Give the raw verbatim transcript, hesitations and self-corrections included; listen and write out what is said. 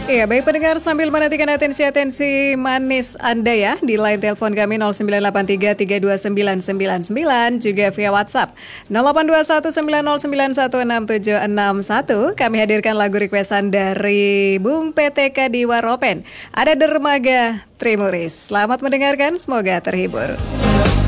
Iya, baik pendengar, sambil menantikan atensi-atensi manis Anda ya di line telepon kami nol sembilan delapan tiga tiga dua sembilan sembilan sembilan, juga via WhatsApp nol delapan dua satu sembilan nol sembilan satu enam tujuh enam satu. Kami hadirkan lagu requestan dari Bung P T K di Waropen. Ada Dermaga Trimuris. Selamat mendengarkan, semoga terhibur.